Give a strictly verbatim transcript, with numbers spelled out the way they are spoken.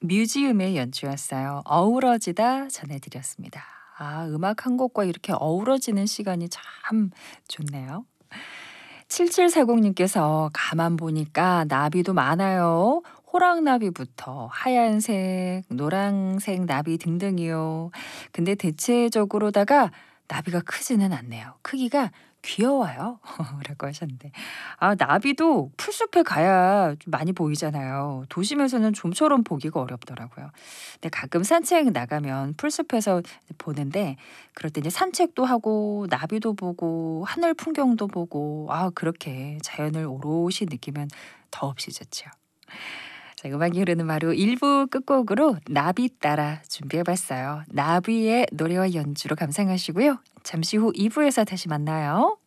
뮤지엄의 연주였어요. 어우러지다 전해드렸습니다. 아, 음악 한 곡과 이렇게 어우러지는 시간이 참 좋네요. 칠칠사공님께서 가만 보니까 나비도 많아요. 호랑나비부터 하얀색, 노란색 나비 등등이요. 근데 대체적으로다가 나비가 크지는 않네요. 크기가 귀여워요. 라고 하셨는데. 아, 나비도 풀숲에 가야 좀 많이 보이잖아요. 도심에서는 좀처럼 보기가 어렵더라고요. 근데 가끔 산책 나가면 풀숲에서 보는데 그럴 때 이제 산책도 하고 나비도 보고 하늘 풍경도 보고 아, 그렇게 자연을 오롯이 느끼면 더없이 좋죠. 자, 음악이 흐르는 마루 일 부 끝곡으로 나비 따라 준비해봤어요. 나비의 노래와 연주로 감상하시고요. 잠시 후 이 부에서 다시 만나요.